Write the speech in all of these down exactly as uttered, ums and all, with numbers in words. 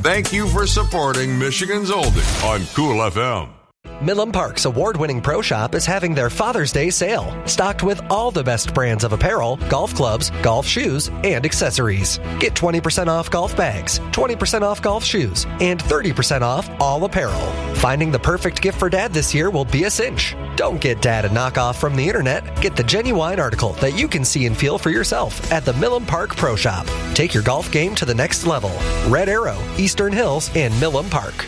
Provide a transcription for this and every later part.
Thank you for supporting Michigan's Oldies on Cool F M. Milam Park's award-winning pro shop is having their Father's Day sale, stocked with all the best brands of apparel, golf clubs, golf shoes, and accessories. Get twenty percent off golf bags, twenty percent off golf shoes, and thirty percent off all apparel. Finding the perfect gift for Dad this year will be a cinch. Don't get Dad a knockoff from the internet. Get the genuine article that you can see and feel for yourself at the Milam Park Pro Shop. Take your golf game to the next level. Red Arrow, Eastern Hills, and Milam Park.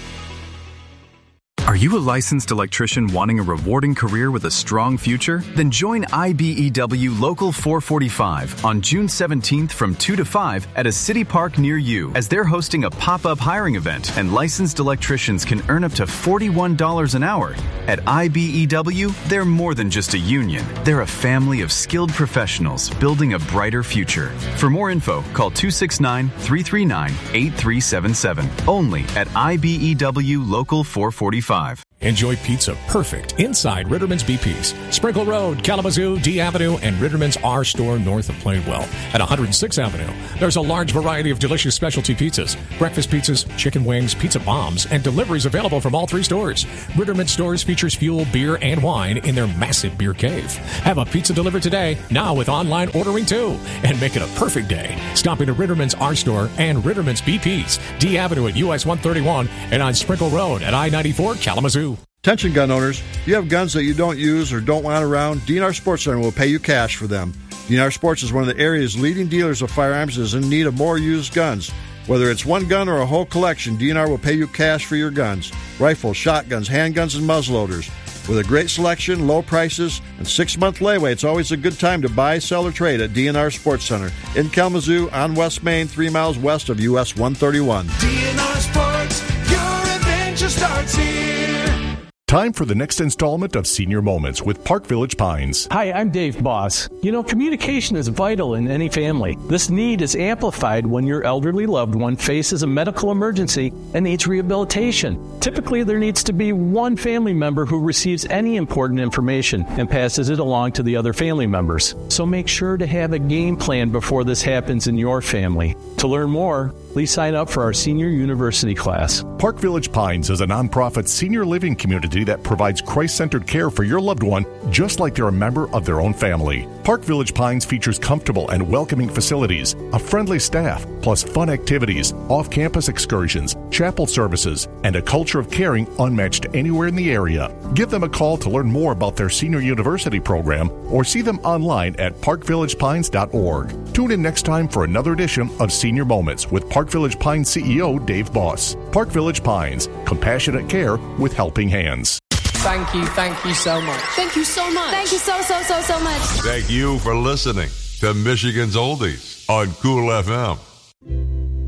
Are you a licensed electrician wanting a rewarding career with a strong future? Then join I B E W Local four forty-five on June seventeenth from two to five at a city park near you, as they're hosting a pop-up hiring event, and licensed electricians can earn up to forty-one dollars an hour. At I B E W, they're more than just a union. They're a family of skilled professionals building a brighter future. For more info, call two six nine, three three nine, eight three seven seven. Only at I B E W Local four forty-five. Enjoy pizza perfect inside Ritterman's B P's. Sprinkle Road, Kalamazoo, D Avenue, and Ritterman's R Store north of Plainwell. At one hundred sixth Avenue, there's a large variety of delicious specialty pizzas, breakfast pizzas, chicken wings, pizza bombs, and deliveries available from all three stores. Ritterman's stores features fuel, beer, and wine in their massive beer cave. Have a pizza delivered today, now with online ordering too, and make it a perfect day. Stop into Ritterman's R Store and Ritterman's B P's, D Avenue at U S one thirty-one, and on Sprinkle Road at I ninety-four, Kalamazoo. Attention gun owners, if you have guns that you don't use or don't want around, D N R Sports Center will pay you cash for them. D N R Sports is one of the area's leading dealers of firearms and is in need of more used guns. Whether it's one gun or a whole collection, D N R will pay you cash for your guns. Rifles, shotguns, handguns, and muzzleloaders. With a great selection, low prices, and six-month layaway, it's always a good time to buy, sell, or trade at D N R Sports Center in Kalamazoo on West Main, three miles west of U S one thirty-one. D N R Sports, your adventure starts here. Time for the next installment of Senior Moments with Park Village Pines. Hi, I'm Dave Boss. You know, communication is vital in any family. This need is amplified when your elderly loved one faces a medical emergency and needs rehabilitation. Typically, there needs to be one family member who receives any important information and passes it along to the other family members. So make sure to have a game plan before this happens in your family. To learn more, please sign up for our Senior University class. Park Village Pines is a nonprofit senior living community that provides Christ-centered care for your loved one, just like they're a member of their own family. Park Village Pines features comfortable and welcoming facilities, a friendly staff, plus fun activities, off-campus excursions, chapel services, and a culture of caring unmatched anywhere in the area. Give them a call to learn more about their Senior University program or see them online at park village pines dot org. Tune in next time for another edition of Senior Moments with Park Village Pines C E O Dave Boss. Park Village Pines, compassionate care with helping hands. Thank you, thank you so much. Thank you so much. Thank you so, so, so, so much. Thank you for listening to Michigan's Oldies on Cool F M.